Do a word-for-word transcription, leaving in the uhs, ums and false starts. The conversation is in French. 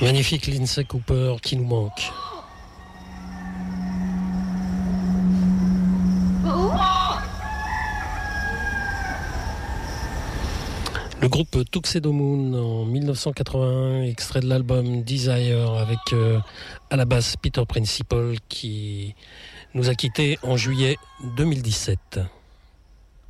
Magnifique Lindsay Cooper qui nous manque. Le groupe Tuxedo Moon en dix-neuf cent quatre-vingt-un, extrait de l'album Desire avec euh, à la basse Peter Principal qui nous a quittés en juillet deux mille dix-sept.